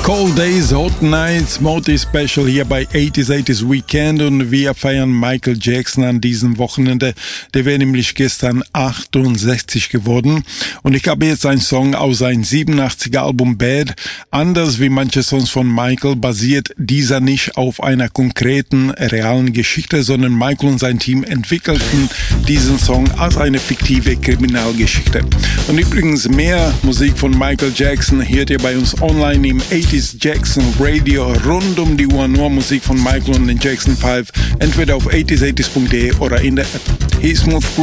Cold Days, Hot Nights, Moti Special hier bei 80s Weekend und wir feiern Michael Jackson an diesem Wochenende. Der wäre nämlich gestern 68 geworden und ich habe jetzt einen Song aus seinem 87er Album Bad. Anders wie manche Songs von Michael basiert dieser nicht auf einer konkreten, realen Geschichte, sondern Michael und sein Team entwickelten diesen Song als eine fiktive Kriminalgeschichte. Und übrigens mehr Musik von Michael Jackson hört ihr bei uns online im 80s Jackson Radio, rund um die Uhr nur Musik von Michael und den Jackson 5, entweder auf 80s80s.de oder in der App. He's Smooth